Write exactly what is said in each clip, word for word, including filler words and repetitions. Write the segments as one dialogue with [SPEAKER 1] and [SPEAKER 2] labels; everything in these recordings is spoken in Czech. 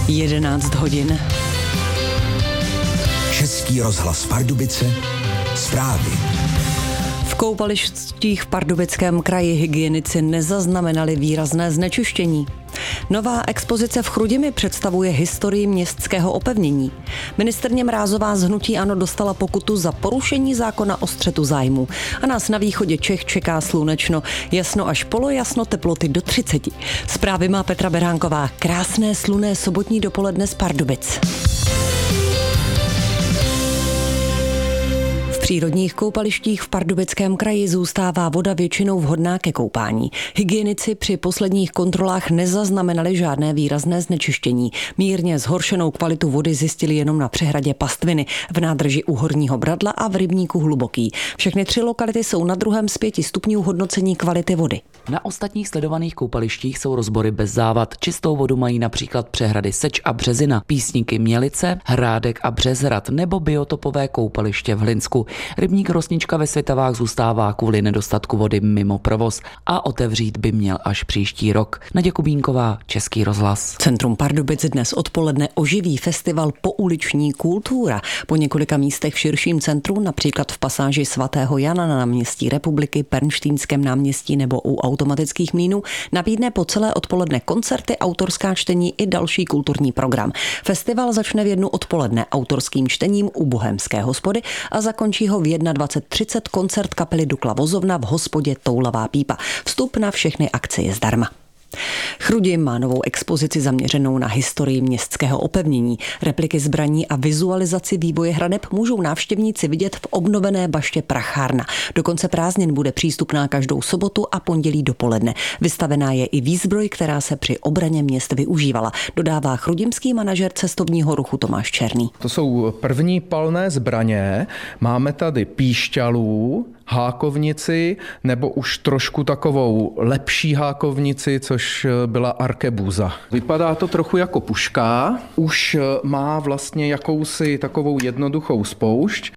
[SPEAKER 1] jedenáct hodin.
[SPEAKER 2] Český rozhlas Pardubice, zprávy.
[SPEAKER 1] V koupalištích v Pardubickém kraji hygienici nezaznamenali výrazné znečištění. Nová expozice v Chrudimi představuje historii městského opevnění. Ministryně Mrázová z hnutí ANO dostala pokutu za porušení zákona o střetu zájmů. A nás na východě Čech čeká slunečno, jasno až polojasno, teploty do třiceti. Zprávy má Petra Beránková. Krásné slunné sobotní dopoledne z Pardubic. V přírodních koupalištích v Pardubickém kraji zůstává voda většinou vhodná ke koupání. Hygienici při posledních kontrolách nezaznamenali žádné výrazné znečištění. Mírně zhoršenou kvalitu vody zjistili jenom na přehradě Pastviny, v nádrži u Horního Bradla a v rybníku Hluboký. Všechny tři lokality jsou na druhém z pěti stupňů hodnocení kvality vody.
[SPEAKER 3] Na ostatních sledovaných koupalištích jsou rozbory bez závad. Čistou vodu mají například přehrady Seč a Březina, Písníky Mělice, Hrádek a Březhrad nebo biotopové koupaliště v Hlinsku. Rybník Rosnička ve Svitavách zůstává kvůli nedostatku vody mimo provoz a otevřít by měl až příští rok. Naděja Kubínková, Český rozhlas.
[SPEAKER 1] Centrum Pardubic dnes odpoledne oživí festival Pouliční kultura. Po několika místech v širším centru, například v pasáži svatého Jana na náměstí Republiky, Pernštýnském náměstí nebo u automatických mlýnů, nabídne po celé odpoledne koncerty, autorská čtení i další kulturní program. Festival začne v jednu odpoledne autorským čtením u Bohemské hospody a zakončí ho v dvacet jedna třicet koncert kapely Dukla Vozovna v hospodě Toulavá pípa. Vstup na všechny akce je zdarma. Chrudim má novou expozici zaměřenou na historii městského opevnění. Repliky zbraní a vizualizaci vývoje hradeb můžou návštěvníci vidět v obnovené baště Prachárna. Do konce prázdnin bude přístupná každou sobotu a pondělí dopoledne. Vystavená je i výzbroj, která se při obraně měst využívala, dodává chrudimský manažer cestovního ruchu Tomáš Černý.
[SPEAKER 4] To jsou první palné zbraně. Máme tady píšťalů, hákovnici nebo už trošku takovou lepší hákovnici, což byla arkebuza. Vypadá to trochu jako puška, už má vlastně jakousi takovou jednoduchou spoušť.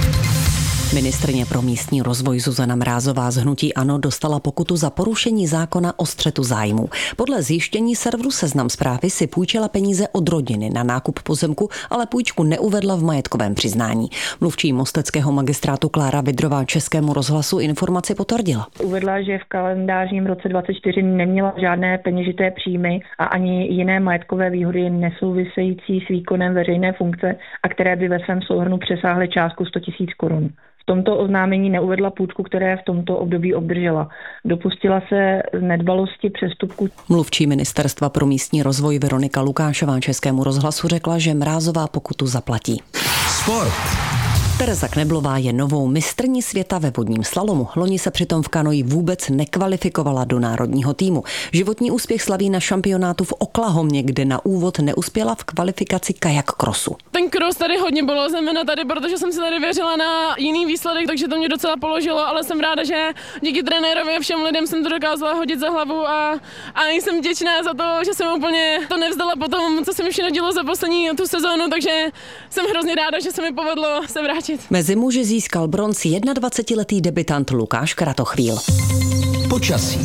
[SPEAKER 1] Ministryně pro místní rozvoj Zuzana Mrázová z hnutí ANO dostala pokutu za porušení zákona o střetu zájmů. Podle zjištění serveru Seznam Zprávy si půjčila peníze od rodiny na nákup pozemku, ale půjčku neuvedla v majetkovém přiznání. Mluvčí mosteckého magistrátu Klára Vidrová Českému rozhlasu informaci potvrdila.
[SPEAKER 5] Uvedla, že v kalendářním roce dvacet čtyři neměla žádné peněžité příjmy a ani jiné majetkové výhody nesouvisející s výkonem veřejné funkce a které by ve svém souhrnu přesáhly částku sto tisíc korun. V tomto oznámení neuvedla půjčku, které v tomto období obdržela. Dopustila se nedbalosti přestupku.
[SPEAKER 1] Mluvčí ministerstva pro místní rozvoj Veronika Lukášová Českému rozhlasu řekla, že Mrázová pokutu zaplatí.
[SPEAKER 2] Sport.
[SPEAKER 1] Tereza Kneblová je novou mistryní světa ve vodním slalomu. Loni se přitom v kanoji vůbec nekvalifikovala do národního týmu. Životní úspěch slaví na šampionátu v Oklahomě, kde na úvod neuspěla v kvalifikaci kajak krosu.
[SPEAKER 6] Ten kros tady hodně bylo zejména tady, protože jsem si tady věřila na jiný výsledek, takže to mě docela položilo, ale jsem ráda, že díky trenérovi a všem lidem jsem to dokázala hodit za hlavu a, a jsem vděčná za to, že jsem úplně to nevzdala po tom, co se mi všechno dělo za poslední tu sezónu, takže jsem hrozně ráda, že se mi povedlo se vrátit.
[SPEAKER 1] Mezi muži získal bronz jednadvacetiletý debutant Lukáš Kratochvíl.
[SPEAKER 2] Počasí.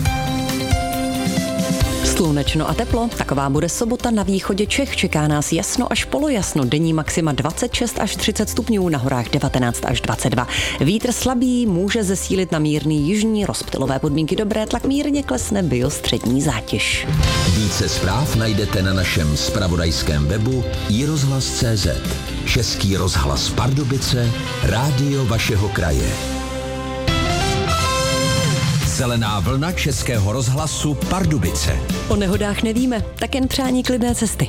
[SPEAKER 1] Slunečno a teplo, taková bude sobota na východě Čech. Čeká nás jasno až polojasno, denní maxima dvacet šest až třicet stupňů, na horách devatenáct až dvacet dva. Vítr slabý, může zesílit na mírný jižní, rozptylové podmínky dobré, tlak mírně klesne, biostřední zátěž.
[SPEAKER 2] Více zpráv najdete na našem zpravodajském webu i rozhlas tečka cé zet. Český rozhlas Pardubice, rádio vašeho kraje. Zelená vlna Českého rozhlasu Pardubice.
[SPEAKER 1] O nehodách nevíme, tak jen přání klidné cesty.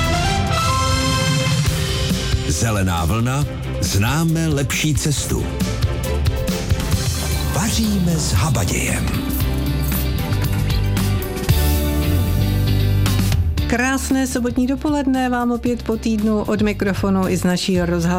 [SPEAKER 2] Zelená vlna, známe lepší cestu. Vaříme s habadějem.
[SPEAKER 7] Krásné sobotní dopoledne vám opět po týdnu od mikrofonu i z naší rozhlasové